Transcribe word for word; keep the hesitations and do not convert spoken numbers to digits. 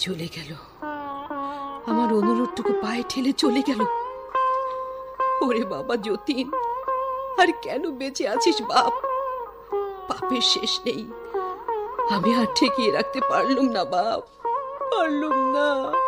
চলে গেল, আমার অনুরোধটুকু পায়ে ঠেলে চলে গেল। ওরে বাবা যতীন, আর কেন বেঁচে আছিস বাপ? পাপের শেষ নেই, আমি আর ঠেকিয়ে রাখতে পারলুম না বাপ, পারলুম না।